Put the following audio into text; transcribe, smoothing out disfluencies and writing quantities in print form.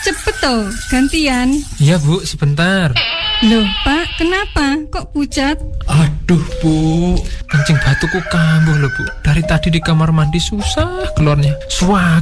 cepet toh, gantian. Iya Bu, sebentar. Loh Pak, kenapa? Kok pucat? Aduh Bu, kencing batuku kambuh loh Bu. Dari tadi di kamar mandi susah keluarnya. Swag.